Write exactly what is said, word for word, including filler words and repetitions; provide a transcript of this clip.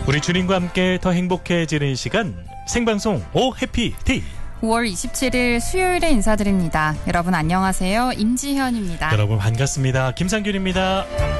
우리 주님과 함께 더 행복해지는 시간 생방송 오 해피데이. 오월 이십칠일 수요일에 인사드립니다. 여러분 안녕하세요. 임지현입니다. 여러분 반갑습니다. 김상균입니다.